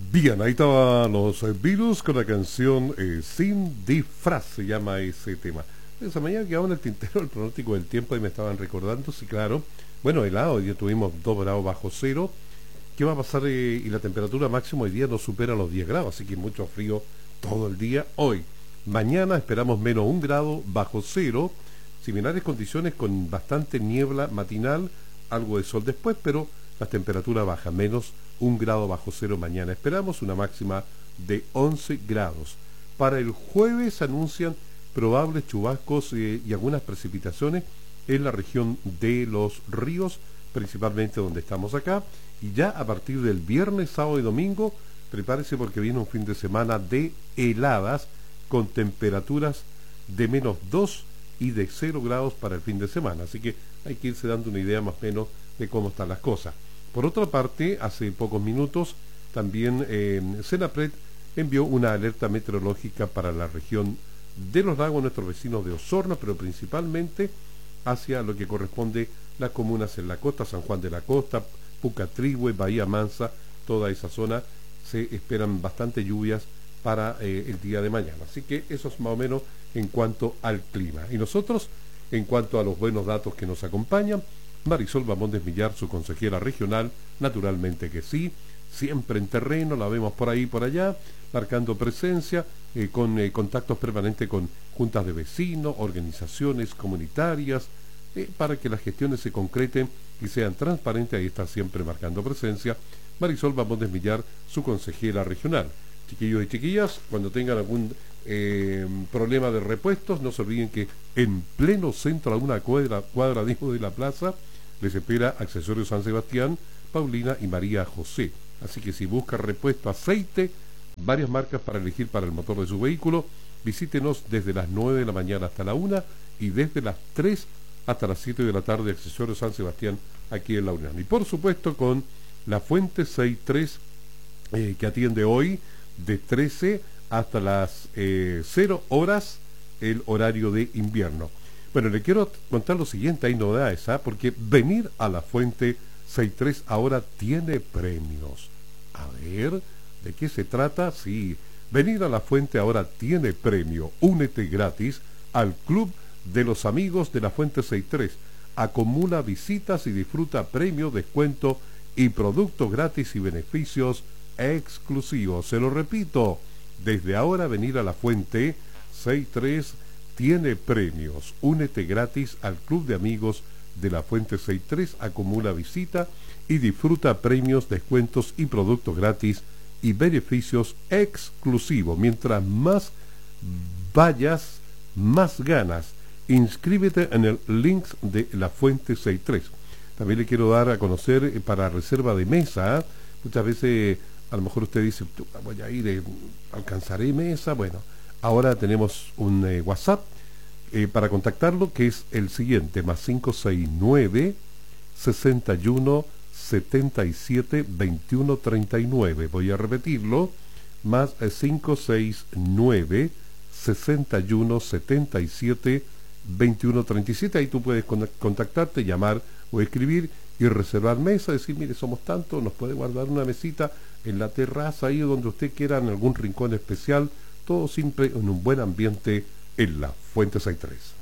Bien, ahí estaban los Virus con la canción Sin Disfraz, se llama ese tema. Esa mañana quedaba en el tintero el pronóstico del tiempo y me estaban recordando, sí, claro. Bueno, helado, hoy día tuvimos 2 grados bajo cero. ¿Qué va a pasar? Y la temperatura máxima hoy día no supera los 10 grados, así que mucho frío todo el día hoy. Mañana esperamos menos 1 grado bajo cero, similares condiciones con bastante niebla matinal, algo de sol después, pero las temperaturas bajan, menos 1 grado bajo cero mañana. Esperamos una máxima de 11 grados. Para el jueves anuncian probables chubascos y algunas precipitaciones en la región de los ríos, principalmente donde estamos acá. Y ya a partir del viernes, sábado y domingo, prepárese porque viene un fin de semana de heladas con temperaturas de menos 2 y de 0 grados para el fin de semana. Así que hay que irse dando una idea más o menos de cómo están las cosas. Por otra parte, hace pocos minutos también Senapred envió una alerta meteorológica para la región de los lagos, nuestros vecinos de Osorno, pero principalmente hacia lo que corresponde las comunas en la costa, San Juan de la Costa, Pucatrihue, Bahía Mansa, toda esa zona. Se esperan bastante lluvias para el día de mañana. Así que eso es más o menos en cuanto al clima. Y nosotros, en cuanto a los buenos datos que nos acompañan, Marisol Bamondes Millar, su consejera regional, naturalmente que sí, siempre en terreno, la vemos por ahí y por allá, marcando presencia, con contactos permanentes con juntas de vecinos, organizaciones comunitarias, para que las gestiones se concreten y sean transparentes. Ahí está siempre marcando presencia Marisol Bamondes Millar, su consejera regional. Chiquillos y chiquillas, cuando tengan algún problema de repuestos, no se olviden que en pleno centro, a una cuadra de la plaza, les espera Accesorios San Sebastián, Paulina y María José. Así que si busca repuesto aceite, varias marcas para elegir para el motor de su vehículo, visítenos desde las 9 de la mañana hasta la 1 y desde las 3 hasta las 7 de la tarde, Accesorios San Sebastián, aquí en La Unión. Y por supuesto con La Fuente 63, que atiende hoy de 13 hasta las 0 horas, el horario de invierno. Bueno, le quiero contar lo siguiente, hay novedades, porque venir a La Fuente 63 ahora tiene premios. A ver, ¿de qué se trata? Sí, venir a La Fuente ahora tiene premio. Únete gratis al Club de los Amigos de La Fuente 63. Acumula visitas y disfruta premio, descuento y productos gratis y beneficios exclusivos. Se lo repito, desde ahora venir a La Fuente 63 tiene premios. Únete gratis al Club de Amigos de La Fuente 63, acumula visita y disfruta premios, descuentos y productos gratis y beneficios exclusivos. Mientras más vayas, más ganas. Inscríbete en el link de La Fuente 63. También le quiero dar a conocer para reserva de mesa. Muchas veces a lo mejor usted dice, voy a ir, alcanzaré mesa. Bueno, ahora tenemos un WhatsApp para contactarlo, que es el siguiente, más 569 61 77 21 39. Voy a repetirlo, más 569 61 77 21 37. Ahí tú puedes contactarte, llamar o escribir y reservar mesa, decir, mire, somos tantos, nos puede guardar una mesita en la terraza, ahí donde usted quiera, en algún rincón especial, todo siempre en un buen ambiente en La Fuente 63.